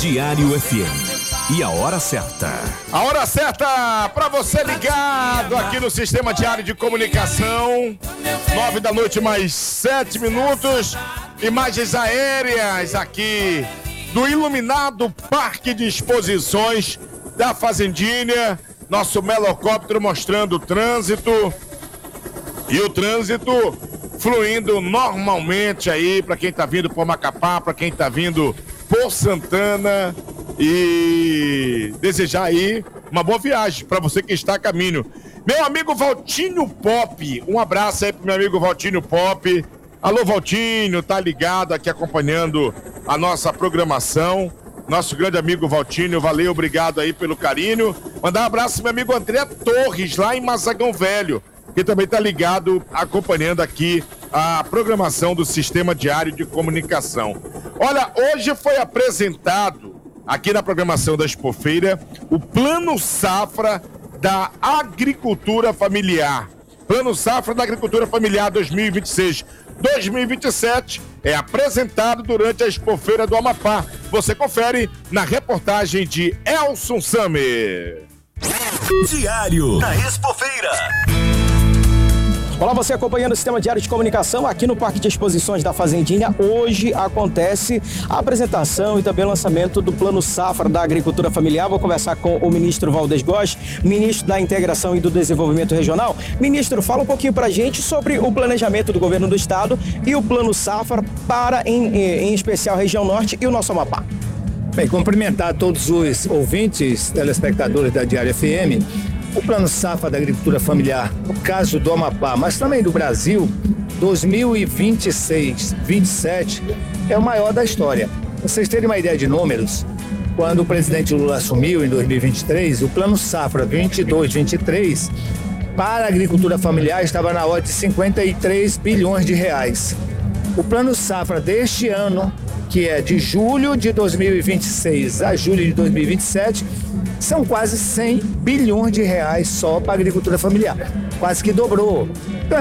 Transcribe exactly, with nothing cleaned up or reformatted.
Diário F M. E a hora certa. A hora certa para você ligado aqui no Sistema Diário de Comunicação. Nove da noite mais sete minutos. Imagens aéreas aqui do iluminado Parque de Exposições da Fazendinha. Nosso melocóptero mostrando o trânsito. E o trânsito fluindo normalmente aí para quem tá vindo por Macapá, para quem tá vindo por Santana. E desejar aí uma boa viagem para você que está a caminho. Meu amigo Valtinho Pop, um abraço aí pro meu amigo Valtinho Pop. Alô, Valtinho, tá ligado aqui acompanhando a nossa programação. Nosso grande amigo Valtinho, valeu, obrigado aí pelo carinho. Mandar um abraço pro meu amigo André Torres, lá em Mazzagão Velho, que também tá ligado acompanhando aqui a programação do Sistema Diário de Comunicação. Olha, hoje foi apresentado aqui na programação da Expofeira, o Plano Safra da Agricultura Familiar. Plano Safra da Agricultura Familiar dois mil e vinte e seis dois mil e vinte e sete é apresentado durante a Expofeira do Amapá. Você confere na reportagem de Elson Samer. Diário da Expofeira. Olá, você acompanhando o Sistema Diário de Comunicação aqui no Parque de Exposições da Fazendinha. Hoje acontece a apresentação e também o lançamento do Plano Safra da Agricultura Familiar. Vou conversar com o ministro Valdez Góes, ministro da Integração e do Desenvolvimento Regional. Ministro, fala um pouquinho pra gente sobre o planejamento do governo do estado e o Plano Safra para, em, em especial, a região norte e o nosso Amapá. Bem, cumprimentar todos os ouvintes, telespectadores da Diário F M. O Plano Safra da Agricultura Familiar, no caso do Amapá, mas também do Brasil, dois mil e vinte e seis vinte e sete, é o maior da história. Pra vocês terem uma ideia de números, quando o presidente Lula assumiu em dois mil e vinte e três, o Plano Safra vinte e dois vinte e três para a agricultura familiar estava na ordem de cinquenta e três bilhões de reais. O Plano Safra deste ano, que é de julho de dois mil e vinte e seis a julho de dois mil e vinte e sete, são quase cem bilhões de reais só para a agricultura familiar. Quase que dobrou.